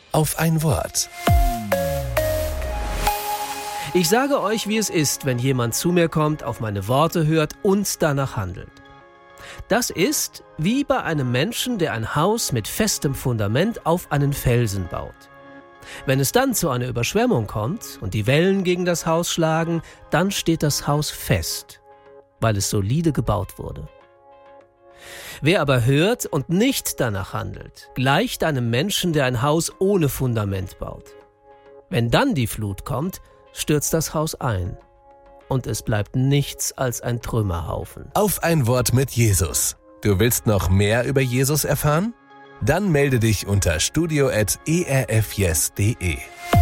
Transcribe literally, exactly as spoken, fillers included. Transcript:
Auf ein Wort. Ich sage euch, wie es ist, wenn jemand zu mir kommt, auf meine Worte hört und danach handelt. Das ist wie bei einem Menschen, der ein Haus mit festem Fundament auf einen Felsen baut. Wenn es dann zu einer Überschwemmung kommt und die Wellen gegen das Haus schlagen, dann steht das Haus fest, weil es solide gebaut wurde. Wer aber hört und nicht danach handelt, gleicht einem Menschen, der ein Haus ohne Fundament baut. Wenn dann die Flut kommt, stürzt das Haus ein und es bleibt nichts als ein Trümmerhaufen. Auf ein Wort mit Jesus. Du willst noch mehr über Jesus erfahren? Dann melde dich unter studio at e r f yes punkt d e.